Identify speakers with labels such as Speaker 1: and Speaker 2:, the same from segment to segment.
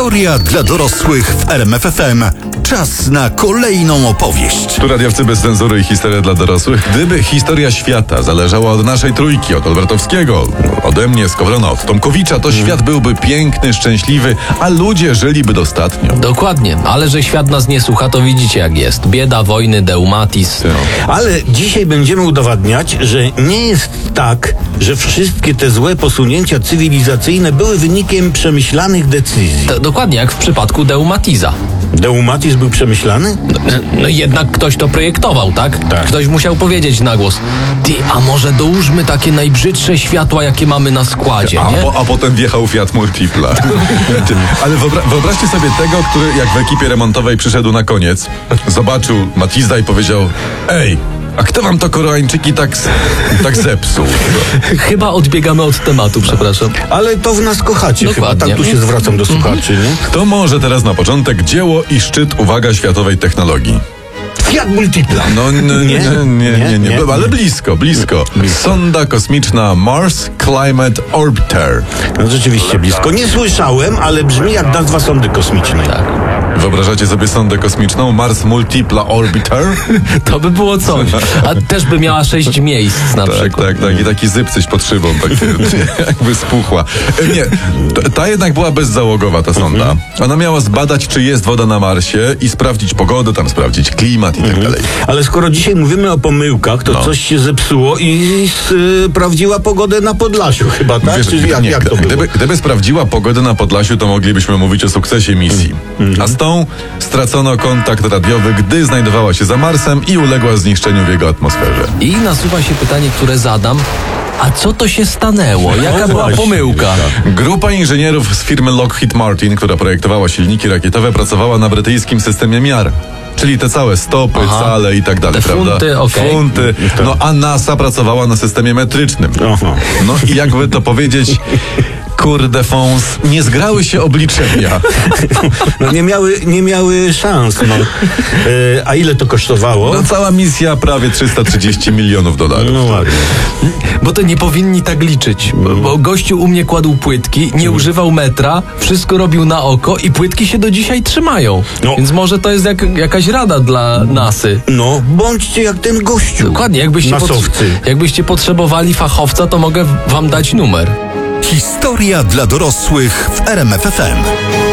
Speaker 1: Historia dla dorosłych w RMF FM. Czas na kolejną opowieść.
Speaker 2: Tu radiowcy bez cenzury i historia dla dorosłych. Gdyby historia świata zależała od naszej trójki, od Olbratowskiego, ode mnie, Skowrona, od Tomkowicza, to świat byłby piękny, szczęśliwy, a ludzie żyliby dostatnio.
Speaker 3: Dokładnie, ale że świat nas nie słucha, to widzicie jak jest. Bieda, wojny, deumatis.
Speaker 4: Ale dzisiaj będziemy udowadniać, że nie jest tak, że wszystkie te złe posunięcia cywilizacyjne były wynikiem przemyślanych decyzji.
Speaker 3: Dokładnie jak w przypadku deumatiza.
Speaker 4: Deumatizm był przemyślany?
Speaker 3: No jednak ktoś to projektował, tak?
Speaker 4: Tak.
Speaker 3: Ktoś musiał powiedzieć na głos: ty, a może dołóżmy takie najbrzydsze światła, jakie mamy na składzie, nie?
Speaker 2: A potem wjechał Fiat Multipla. Ale wyobraźcie sobie tego, który jak w ekipie remontowej przyszedł na koniec, zobaczył Matiza i powiedział: ej, a kto wam to Koreańczyki tak zepsuł?
Speaker 3: Chyba odbiegamy od tematu, przepraszam.
Speaker 4: Ale to w nas kochacie chyba,
Speaker 3: Dokładnie.
Speaker 4: tak tu się zwracam do słuchaczy, nie?
Speaker 2: Kto może teraz na początek dzieło i szczyt, uwaga, światowej technologii?
Speaker 4: Fiat Multipla.
Speaker 2: No nie, ale blisko. Sonda kosmiczna Mars Climate Orbiter.
Speaker 4: No rzeczywiście blisko. Nie słyszałem, ale brzmi jak nazwa sondy kosmicznej.
Speaker 3: Tak.
Speaker 2: Wyobrażacie sobie sondę kosmiczną Mars Multipla Orbiter?
Speaker 3: To by było coś. A też by miała 6 miejsc na przykład.
Speaker 2: Tak. I taki zypcyś pod szybą, takie jakby spuchła. Nie, ta jednak była bezzałogowa, ta sonda. Ona miała zbadać, czy jest woda na Marsie i sprawdzić pogodę, tam sprawdzić klimat i tak dalej.
Speaker 4: Ale skoro dzisiaj mówimy o pomyłkach, to coś się zepsuło i sprawdziła pogodę na Podlasiu chyba, tak?
Speaker 2: Wiesz,
Speaker 4: Czy jak to było?
Speaker 2: Gdyby sprawdziła pogodę na Podlasiu, to moglibyśmy mówić o sukcesie misji. A z tą stracono kontakt radiowy, gdy znajdowała się za Marsem i uległa zniszczeniu w jego atmosferze.
Speaker 3: I nasuwa się pytanie, które zadam. A co to się stanęło? Jaka była
Speaker 4: właśnie.
Speaker 3: pomyłka?
Speaker 2: Grupa inżynierów z firmy Lockheed Martin, która projektowała silniki rakietowe, pracowała na brytyjskim systemie miar. Czyli te całe stopy, cale i tak dalej,
Speaker 3: Te
Speaker 2: prawda?
Speaker 3: funty, okej.
Speaker 2: Funty. No a NASA pracowała na systemie metrycznym.
Speaker 4: Aha.
Speaker 2: No i jakby to powiedzieć, kurde fons, nie zgrały się obliczenia.
Speaker 4: No nie miały szans. No. A ile to kosztowało?
Speaker 2: No cała misja prawie $330 milionów.
Speaker 4: No ładnie.
Speaker 3: Bo to nie powinni tak liczyć. Bo gościu u mnie kładł płytki, nie używał metra, wszystko robił na oko i płytki się do dzisiaj trzymają.
Speaker 4: No.
Speaker 3: Więc może to jest jakaś rada dla NASY.
Speaker 4: No, bądźcie jak ten gościu.
Speaker 3: Dokładnie,
Speaker 4: Nasowcy.
Speaker 3: jakbyście potrzebowali fachowca, to mogę wam dać numer.
Speaker 1: Historia dla dorosłych w RMF FM.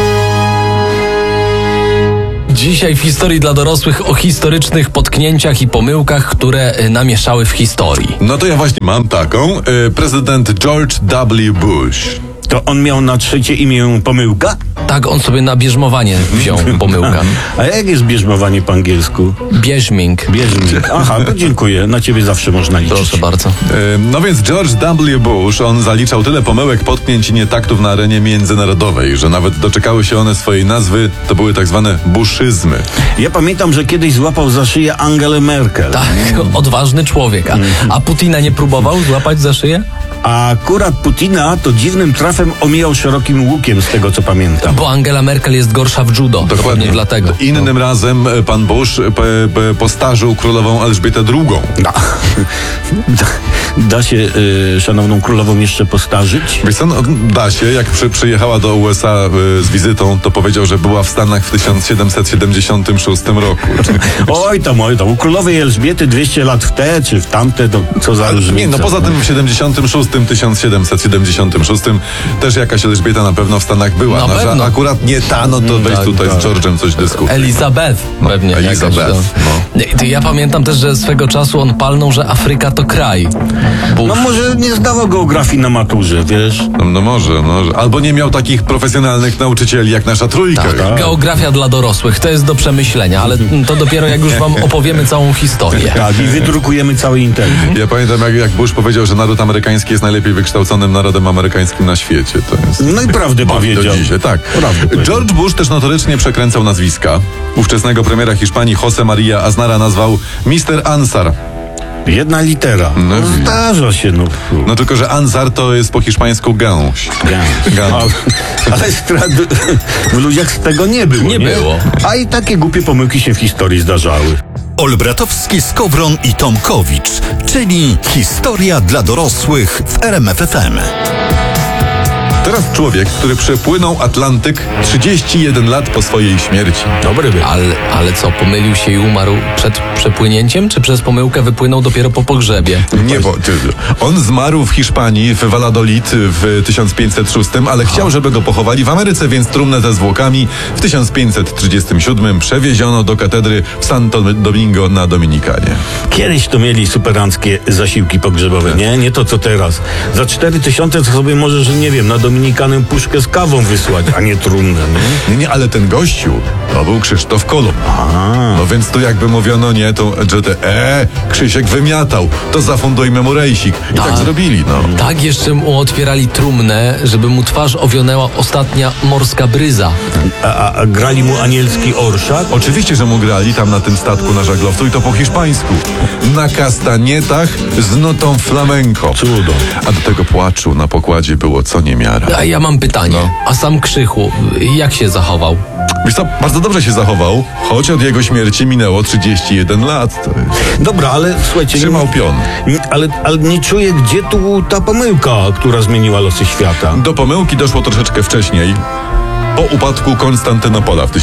Speaker 3: Dzisiaj w historii dla dorosłych o historycznych potknięciach i pomyłkach, które namieszały w historii.
Speaker 2: No to ja właśnie mam taką. Prezydent George W. Bush.
Speaker 4: To on miał na trzecie imię pomyłka?
Speaker 3: Tak, on sobie na bierzmowanie wziął pomyłkę.
Speaker 4: A jak jest bierzmowanie po angielsku?
Speaker 3: Bierzming.
Speaker 4: Bierzmik. Aha, to dziękuję. Na ciebie zawsze można liczyć.
Speaker 3: Proszę bardzo.
Speaker 2: No więc George W. Bush, on zaliczał tyle pomyłek, potknięć i nietaktów na arenie międzynarodowej, że nawet doczekały się one swojej nazwy, to były tak zwane buszyzmy.
Speaker 4: Ja pamiętam, że kiedyś złapał za szyję Angelę Merkel.
Speaker 3: Tak, odważny człowiek. A Putina nie próbował złapać za szyję?
Speaker 4: A akurat Putina to dziwnym trafem omijał szerokim łukiem, z tego co pamiętam.
Speaker 3: Bo Angela Merkel jest gorsza w judo. Dokładnie dlatego.
Speaker 2: Innym razem pan Bush postarzył królową Elżbietę II.
Speaker 4: Da się szanowną królową jeszcze postarzyć?
Speaker 2: Wiesz co, no, da się. Jak przyjechała do USA z wizytą, to powiedział, że była w Stanach w 1776 roku.
Speaker 4: Oj tam, u królowej Elżbiety 200 lat w te czy w tamte, to co za różnica.
Speaker 2: Nie, no poza tym w 1776 też jakaś Elżbieta na pewno w Stanach była.
Speaker 3: Na
Speaker 2: No, że
Speaker 3: pewno.
Speaker 2: akurat nie ta, no to weź
Speaker 3: tak,
Speaker 2: tutaj
Speaker 3: tak.
Speaker 2: z George'em coś dyskutuj.
Speaker 3: Elizabeth pewnie.
Speaker 2: Elizabeth,
Speaker 3: jakaś,
Speaker 2: no.
Speaker 3: Ja pamiętam też, że swego czasu on palnął, że Afryka to kraj.
Speaker 4: No może nie zdawał geografii na maturze, wiesz?
Speaker 2: No może. Albo nie miał takich profesjonalnych nauczycieli jak nasza trójka.
Speaker 3: Tak. Geografia dla dorosłych, to jest do przemyślenia, ale to dopiero jak już wam opowiemy całą historię.
Speaker 4: Tak, i wydrukujemy cały internet.
Speaker 2: Ja pamiętam, jak Bush powiedział, że naród amerykański jest najlepiej wykształconym narodem amerykańskim na świecie. To jest...
Speaker 4: No i prawdę powiedział.
Speaker 2: Do dzisiaj, tak.
Speaker 4: Prawdę powiedział.
Speaker 2: George Bush też notorycznie przekręcał nazwiska. Ówczesnego premiera Hiszpanii José María Aznara nazwał Mr. Ansar.
Speaker 4: Jedna litera. No, zdarza się, no.
Speaker 2: No tylko, że Ansar to jest po hiszpańsku gęś. Gęś.
Speaker 4: Ale w ludziach z tego nie było.
Speaker 3: Nie było.
Speaker 4: A i takie głupie pomyłki się w historii zdarzały.
Speaker 1: Olbratowski, Skowron i Tomkowicz, czyli historia dla dorosłych w RMF FM.
Speaker 2: Teraz człowiek, który przepłynął Atlantyk 31 lat po swojej śmierci.
Speaker 4: Dobry był.
Speaker 3: Ale co, pomylił się i umarł przed przepłynięciem, czy przez pomyłkę wypłynął dopiero po pogrzebie?
Speaker 2: Nie, bo on zmarł w Hiszpanii, w Valladolid w 1506, ale chciał, żeby go pochowali w Ameryce, więc trumnę ze zwłokami w 1537 przewieziono do katedry w Santo Domingo na Dominikanie.
Speaker 4: Kiedyś to mieli superanckie zasiłki pogrzebowe, nie? Nie to co teraz. Za 4000 to sobie możesz, nie wiem, na Dominikanę puszkę z kawą wysłać, a nie trumnę, nie?
Speaker 2: Nie, ale ten gościu to był Krzysztof Kolumb. No więc tu jakby mówiono, nie, to, że Krzysiek wymiatał, to zafundujmy mu rejsik. I tak zrobili, no.
Speaker 3: Tak, jeszcze mu otwierali trumnę, żeby mu twarz owionęła ostatnia morska bryza.
Speaker 4: A grali mu anielski orszak?
Speaker 2: Oczywiście, że mu grali tam na tym statku na żaglowcu i to po hiszpańsku. Na kastanietach z nutą flamenco.
Speaker 4: Cudo.
Speaker 2: A do tego płaczu na pokładzie było co niemiara.
Speaker 3: A ja mam pytanie,
Speaker 2: No.
Speaker 3: a sam Krzychu, jak się zachował?
Speaker 2: Wiesz co, bardzo dobrze się zachował, choć od jego śmierci minęło 31 lat. To jest...
Speaker 4: Dobra, ale słuchajcie...
Speaker 2: Trzymał pion.
Speaker 4: Ale nie czuję, gdzie tu ta pomyłka, która zmieniła losy świata.
Speaker 2: Do pomyłki doszło troszeczkę wcześniej. Po upadku Konstantynopola w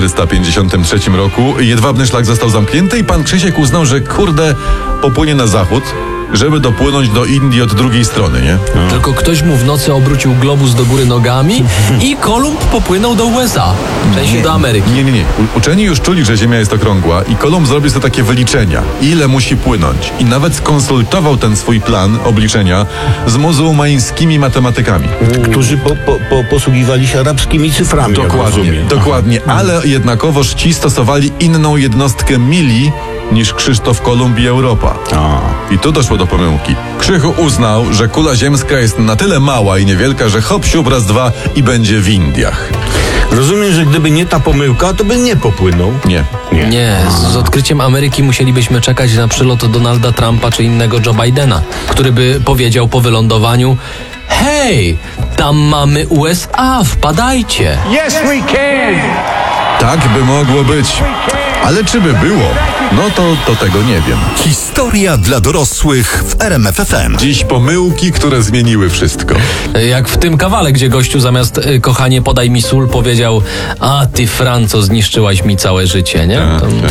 Speaker 2: 1453 roku jedwabny szlak został zamknięty i pan Krzysiek uznał, że kurde, popłynie na zachód, żeby dopłynąć do Indii od drugiej strony, nie?
Speaker 3: Tylko ktoś mu w nocy obrócił globus do góry nogami i Kolumb popłynął do USA, w sensie do Ameryki.
Speaker 2: Nie. Uczeni już czuli, że Ziemia jest okrągła i Kolumb zrobił sobie takie wyliczenia, ile musi płynąć. I nawet skonsultował ten swój plan obliczenia z muzułmańskimi matematykami.
Speaker 4: Którzy posługiwali się arabskimi cyframi. jak rozumiem.
Speaker 2: Dokładnie, ale jednakowoż ci stosowali inną jednostkę mili niż Krzysztof Kolumb i Europa. I tu doszło do pomyłki. Krzychu uznał, że kula ziemska jest na tyle mała i niewielka, że hop, siup, raz, dwa i będzie w Indiach.
Speaker 4: Rozumiem, że gdyby nie ta pomyłka, to by nie popłynął.
Speaker 2: Nie.
Speaker 3: Z odkryciem Ameryki musielibyśmy czekać na przylot Donalda Trumpa czy innego Joe Bidena, który by powiedział po wylądowaniu: hej, tam mamy USA, wpadajcie.
Speaker 5: Yes, we can.
Speaker 2: Tak by mogło być. Ale czy by było? No to tego nie wiem.
Speaker 1: Historia dla dorosłych w RMF FM.
Speaker 2: Dziś pomyłki, które zmieniły wszystko.
Speaker 3: Jak w tym kawale, gdzie gościu zamiast kochanie podaj mi sól powiedział: a ty Franco, zniszczyłaś mi całe życie, nie?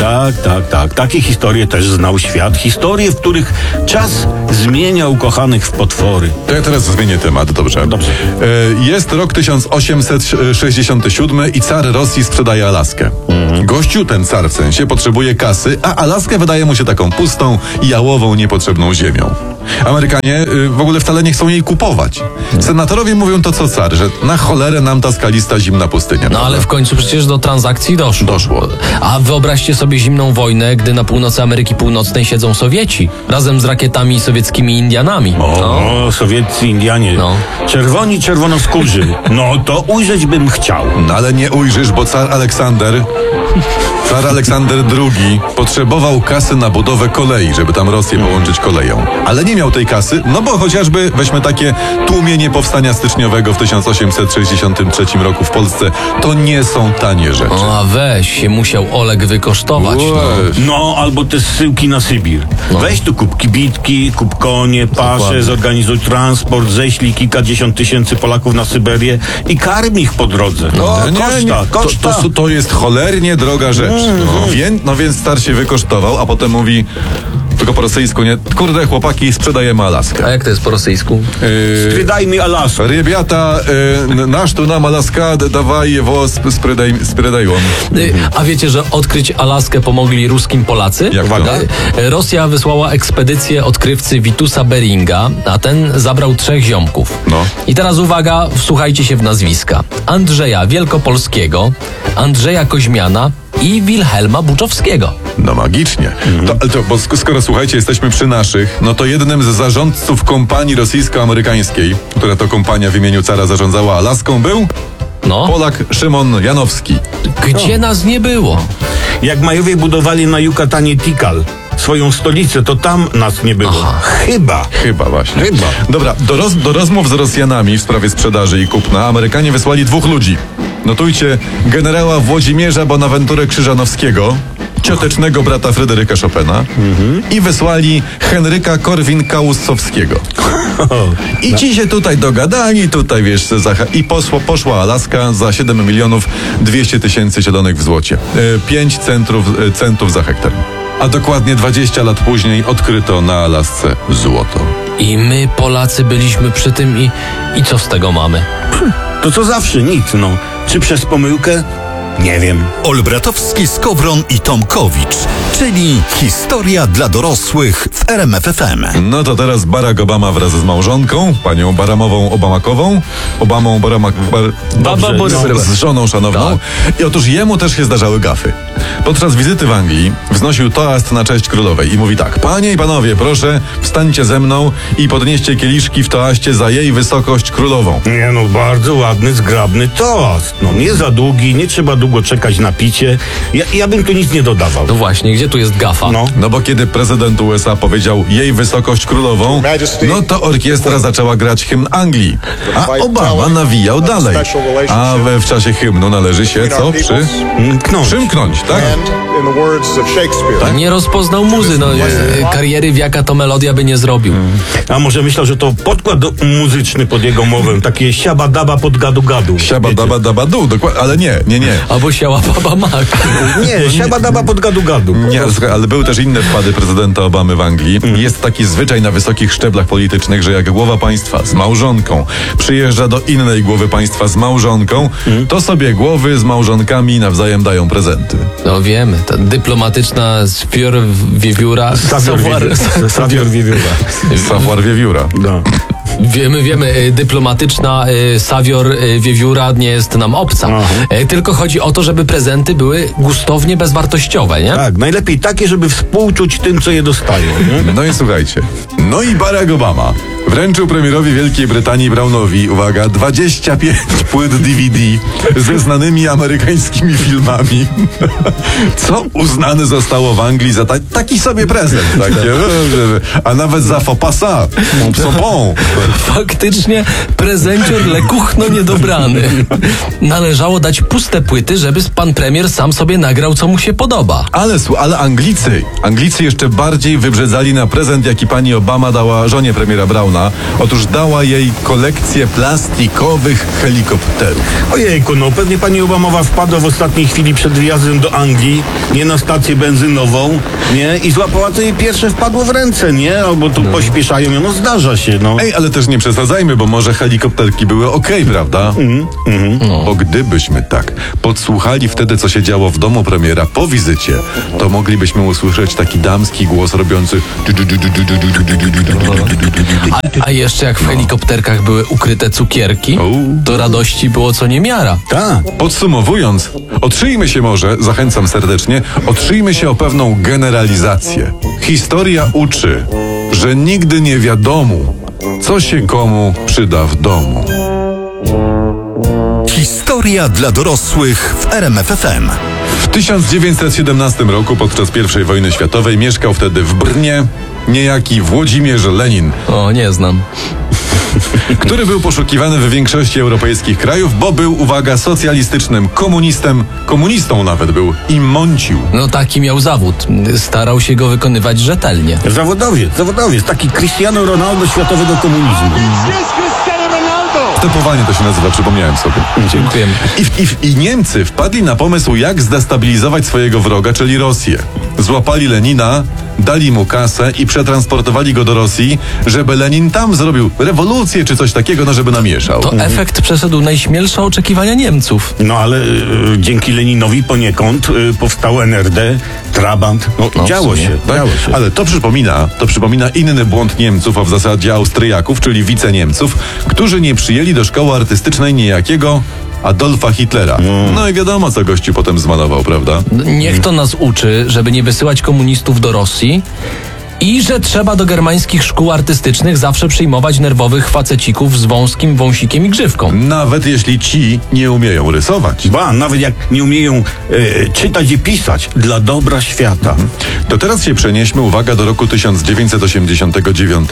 Speaker 4: Tak. Takie historie też znał świat. Historie, w których czas zmienia ukochanych w potwory.
Speaker 2: To ja teraz zmienię temat, dobrze?
Speaker 4: Dobrze.
Speaker 2: Jest rok 1867 i car Rosji sprzedaje Alaskę. Gościu, ten car w sensie, potrzebuje kasy, a Alaskę wydaje mu się taką pustą, jałową, niepotrzebną ziemią. Amerykanie w ogóle wcale nie chcą jej kupować. Senatorowie mówią to co car, że na cholerę nam ta skalista zimna pustynia.
Speaker 3: No ale
Speaker 2: prawda?
Speaker 3: w końcu przecież do transakcji doszło.
Speaker 2: Doszło.
Speaker 3: A wyobraźcie sobie zimną wojnę, gdy na północy Ameryki Północnej siedzą Sowieci, razem z rakietami i sowieckimi Indianami.
Speaker 4: O, sowieccy Indianie.
Speaker 3: No.
Speaker 4: Czerwoni, czerwonoskórzy. No to ujrzeć bym chciał.
Speaker 2: No ale nie ujrzysz, bo car Aleksander II potrzebował kasy na budowę kolei, żeby tam Rosję połączyć koleją. Ale nie miał tej kasy, no bo chociażby weźmy takie tłumienie powstania styczniowego w 1863 roku w Polsce, to nie są tanie rzeczy.
Speaker 3: O, a weź się musiał Oleg wykosztować.
Speaker 4: No, albo te zsyłki na Sybir. Weź tu kup kibitki, kup konie, pasze,
Speaker 3: Dokładnie.
Speaker 4: zorganizuj transport, ześlij kilkadziesiąt tysięcy Polaków na Syberię i karm ich po drodze. Koszta.
Speaker 2: To jest cholernie droga rzecz. No więc star się wykosztował, a potem mówi, tylko po rosyjsku, nie? Kurde, chłopaki, sprzedajemy Alaskę.
Speaker 3: A jak to jest po rosyjsku?
Speaker 4: Wydaj mi Alaskę.
Speaker 2: Ребята, наш tu nam Alaska, dawaj его, sprzedaj on.
Speaker 3: A wiecie, że odkryć Alaskę pomogli ruskim Polacy?
Speaker 2: Jak to?
Speaker 3: Rosja wysłała ekspedycję odkrywcy Witusa Beringa, a ten zabrał 3 ziomków.
Speaker 2: No.
Speaker 3: I teraz uwaga, wsłuchajcie się w nazwiska. Andrzeja Wielkopolskiego, Andrzeja Koźmiana i Wilhelma Buczowskiego.
Speaker 2: No magicznie. Bo skoro, słuchajcie, jesteśmy przy naszych, no to jednym z zarządców kompanii rosyjsko-amerykańskiej, która to kompania w imieniu cara zarządzała Alaską, był
Speaker 3: No,
Speaker 2: Polak Szymon Janowski.
Speaker 3: gdzie nas nie było?
Speaker 4: Jak Majowie budowali na Yucatanie Tikal swoją stolicę, to tam nas nie było. Chyba.
Speaker 2: Chyba właśnie.
Speaker 4: Chyba.
Speaker 2: Dobra, do rozmów z Rosjanami w sprawie sprzedaży i kupna Amerykanie wysłali 2 ludzi. Notujcie generała Włodzimierza Bonaventurę Krzyżanowskiego ciotecznego brata Fryderyka Chopina i wysłali Henryka Korwin-Kaussowskiego. I ci się tutaj dogadali, tutaj wiesz, poszła Alaska za 7 milionów 200 tysięcy zielonych w złocie. 5 centów za hektar. A dokładnie 20 lat później odkryto na Alasce złoto.
Speaker 3: I my, Polacy, byliśmy przy tym i co z tego mamy?
Speaker 4: To co zawsze, nic, no. Czy przez pomyłkę? Nie wiem.
Speaker 1: Olbratowski, Skowron i Tomkowicz, czyli historia dla dorosłych w RMF FM.
Speaker 2: No to teraz Barack Obama wraz z małżonką, panią Baramową Obamakową, z żoną szanowną. I otóż jemu też się zdarzały gafy. Podczas wizyty w Anglii wznosił toast na cześć królowej i mówi tak: panie i panowie, proszę, wstańcie ze mną i podnieście kieliszki w toaście za jej wysokość królową.
Speaker 4: Nie no, bardzo ładny, zgrabny toast. No nie za długi, nie trzeba długo czekać na picie. Ja bym tu nic nie dodawał.
Speaker 3: No właśnie, gdzie tu jest gafa?
Speaker 2: No bo kiedy prezydent USA powiedział jej wysokość królową, no to orkiestra zaczęła grać hymn Anglii, a Obama nawijał dalej. A w czasie hymnu należy się co? Przymknąć, tak?
Speaker 3: Nie rozpoznał muzy, no kariery wiaka to melodia by nie zrobił.
Speaker 4: A może myślał, że to podkład muzyczny pod jego mowę, takie siabadaba pod gadu-gadu.
Speaker 2: Siabadaba-daba-du, dokładnie, ale nie.
Speaker 3: Albo siała baba mak.
Speaker 4: Nie, siabadaba pod gadu-gadu.
Speaker 2: Nie, ale były też inne wpady prezydenta Obamy w Anglii. Jest taki zwyczaj na wysokich szczeblach politycznych, że jak głowa państwa z małżonką przyjeżdża do innej głowy państwa z małżonką, to sobie głowy z małżonkami nawzajem dają prezenty.
Speaker 3: No wiemy, ta dyplomatyczna wiewióra.
Speaker 4: Savior wiewióra.
Speaker 2: Savoir wiewióra.
Speaker 4: No.
Speaker 3: Wiemy, dyplomatyczna savior wiewióra nie jest nam obca. Tylko chodzi o to, żeby prezenty były gustownie bezwartościowe, nie?
Speaker 4: Tak, najlepiej takie, żeby współczuć tym, co je dostają. Nie?
Speaker 2: No i słuchajcie. No i Barack Obama wręczył premierowi Wielkiej Brytanii Brownowi, uwaga, 25 płyt DVD ze znanymi amerykańskimi filmami, co uznane zostało w Anglii za taki sobie prezent. Takie, a nawet za faux pas, sopon.
Speaker 3: Faktycznie prezencior lekuchno niedobrany. Należało dać puste płyty, żeby pan premier sam sobie nagrał, co mu się podoba.
Speaker 2: Ale Anglicy jeszcze bardziej wybrzedzali na prezent, jaki pani Obama dała żonie premiera Browna. Otóż dała jej kolekcję plastikowych helikopterów.
Speaker 4: Ojejku, no pewnie pani Obamowa wpadła w ostatniej chwili przed wyjazdem do Anglii, nie na stację benzynową, nie? I złapała, co jej pierwsze wpadło w ręce, nie? Albo tu pośpieszają, no zdarza się, no.
Speaker 2: Ej, ale też nie przesadzajmy, bo może helikopterki były okej, prawda? Bo gdybyśmy tak podsłuchali wtedy, co się działo w domu premiera po wizycie, to moglibyśmy usłyszeć taki damski głos robiący...
Speaker 3: A jeszcze jak w helikopterkach były ukryte cukierki, to radości było co niemiara.
Speaker 4: Tak.
Speaker 2: Podsumowując, otrzyjmy się może, zachęcam serdecznie, otrzyjmy się o pewną generalizację. Historia uczy, że nigdy nie wiadomo, co się komu przyda w domu.
Speaker 1: Historia dla dorosłych w RMF FM.
Speaker 2: W 1917 roku podczas I wojny światowej mieszkał wtedy w Brnie niejaki Włodzimierz Lenin.
Speaker 3: O, nie znam.
Speaker 2: Który był poszukiwany w większości europejskich krajów, bo był, uwaga, socjalistycznym komunistą nawet był i mącił.
Speaker 3: No taki miał zawód. Starał się go wykonywać rzetelnie.
Speaker 4: Zawodowiec, taki Cristiano Ronaldo światowego komunizmu.
Speaker 2: Stepowanie to się nazywa, przypomniałem sobie.
Speaker 3: Dziękujemy.
Speaker 2: I Niemcy wpadli na pomysł, jak zdestabilizować swojego wroga, czyli Rosję. Złapali Lenina, dali mu kasę i przetransportowali go do Rosji, żeby Lenin tam zrobił rewolucję czy coś takiego, no żeby namieszał.
Speaker 3: To efekt przeszedł najśmielsze oczekiwania Niemców.
Speaker 4: No ale dzięki Leninowi poniekąd powstał NRD, Trabant. No, działo się.
Speaker 2: Ale to przypomina inny błąd Niemców, a w zasadzie Austriaków, czyli wiceniemców, którzy nie przyjęli do szkoły artystycznej niejakiego Adolfa Hitlera. No i wiadomo, co gościu potem zmalował, prawda?
Speaker 3: Niech to nas uczy, żeby nie wysyłać komunistów do Rosji i że trzeba do germańskich szkół artystycznych zawsze przyjmować nerwowych facecików z wąskim wąsikiem i grzywką.
Speaker 2: Nawet jeśli ci nie umieją rysować.
Speaker 4: Nawet jak nie umieją czytać i pisać dla dobra świata.
Speaker 2: To teraz się przenieśmy, uwaga, do roku 1989.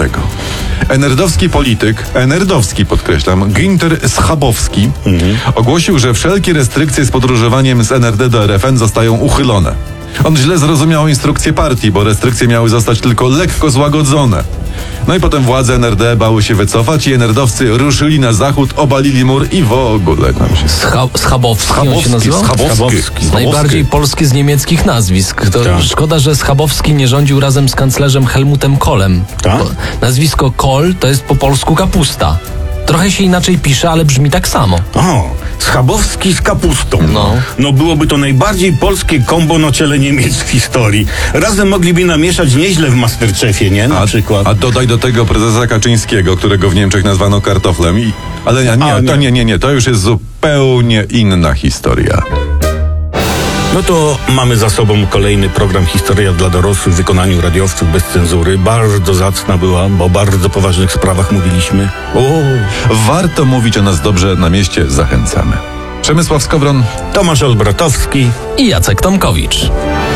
Speaker 2: NRD-owski podkreślam, Günter Schabowski ogłosił, że wszelkie restrykcje z podróżowaniem z NRD do RFN zostają uchylone. On źle zrozumiał instrukcje partii, bo restrykcje miały zostać tylko lekko złagodzone. No i potem władze NRD bały się wycofać i NRD-owcy ruszyli na zachód, obalili mur i w ogóle tam się...
Speaker 3: Schabowski on się nazywał?
Speaker 2: Schabowski.
Speaker 3: Najbardziej polskie z niemieckich nazwisk. To
Speaker 4: Tak.
Speaker 3: szkoda, że Schabowski nie rządził razem z kanclerzem Helmutem Kohlem.
Speaker 4: Tak?
Speaker 3: Bo nazwisko Kohl to jest po polsku kapusta. Trochę się inaczej pisze, ale brzmi tak samo.
Speaker 4: O, Schabowski z kapustą. No byłoby to najbardziej polskie kombo na ciele Niemiec w historii. Razem mogliby namieszać nieźle w Masterchefie, nie? Na przykład.
Speaker 2: A dodaj do tego prezesa Kaczyńskiego, którego w Niemczech nazwano kartoflem. Ale nie, to już jest zupełnie inna historia.
Speaker 4: No to mamy za sobą kolejny program Historia dla dorosłych w wykonaniu radiowców bez cenzury. Bardzo zacna była, bo o bardzo poważnych sprawach mówiliśmy.
Speaker 2: Warto mówić o nas dobrze na mieście, zachęcamy. Przemysław Skowron,
Speaker 4: Tomasz Olbratowski.
Speaker 3: I Jacek Tomkowicz.